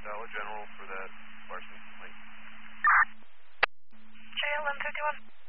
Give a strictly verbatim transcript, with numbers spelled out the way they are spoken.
Dollar General for that Parsons complaint. J L M fifty-one.